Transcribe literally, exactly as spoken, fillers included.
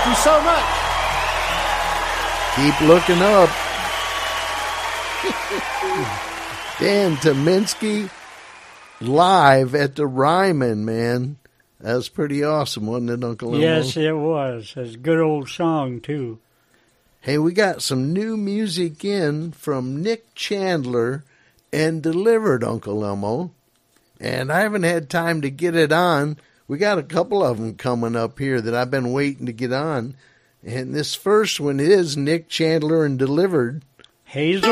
Thank you so much. Keep looking up. Dan Tyminski live at the Ryman, man. That was pretty awesome, wasn't it, Uncle Elmo? Yes, it was. It's a good old song, too. Hey, we got some new music in from Nick Chandler and Delivered, Uncle Elmo. And I haven't had time to get it on. We got a couple of them coming up here that I've been waiting to get on. And this first one is Nick Chandler and Delivered. Hazel.